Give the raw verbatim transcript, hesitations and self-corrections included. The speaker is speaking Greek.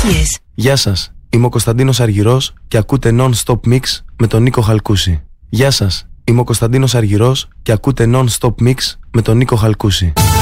επιτυχίες. Γεια σας, είμαι ο Κωνσταντίνος Αργυρός και ακούτε Non-Stop Mix με τον Νίκο Χαλκούση. Γεια σας, είμαι ο Κωνσταντίνος Αργυρός και ακούτε Non-Stop Mix με τον Νίκο Χαλκούση.